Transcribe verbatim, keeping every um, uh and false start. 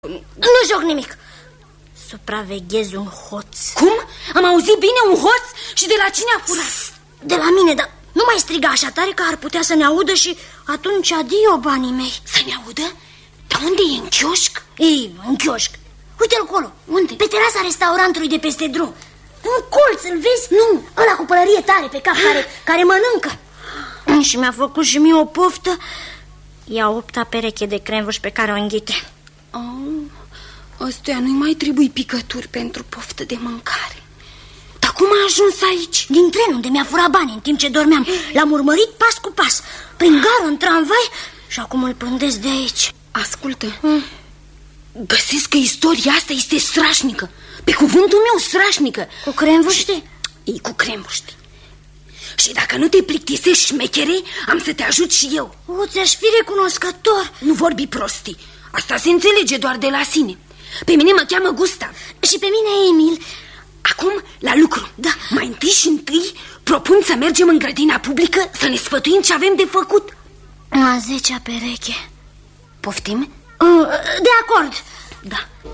Nu joc nimic. Supraveghez un hoț. Cum? Am auzit bine, un hoț? Și de la cine a furat? De la mine, dar nu mai striga așa tare că ar putea să ne audă și atunci adio banii mei. Să ne audă? Dar unde e? În chioșc? Ei, în chioșc. Uite-l acolo. Unde? Pe terasa restaurantului de peste drum. Un colț, îl vezi? Nu, ăla cu pălărie tare pe cap, care, care mănâncă. Și mi-a făcut și mie o poftă. Ia opta pereche de cremvuș pe care o înghite. Oh, ăstuia nu-i mai trebuie picături pentru poftă de mâncare. Dar cum a ajuns aici? Din tren unde mi-a furat banii în timp ce dormeam. L-am urmărit pas cu pas, prin gară, în tramvai, și acum îl pândesc de aici. Ascultă, hmm. Găsesc că istoria asta este strașnică. Pe cuvântul meu, strașnică. Cu cremvuști? E cu cremvuști. Și dacă nu te plictisești, șmechere, am să te ajut și eu. O, ți-aș fi recunoscător. Nu vorbi prostii. Asta se înțelege doar de la sine. Pe mine mă cheamă Gustav. Și pe mine Emil. Acum la lucru. Da. Mai întâi și întâi propun să mergem în grădina publică să ne sfătuim ce avem de făcut. A zecea pereche. Poftim? De acord. Da.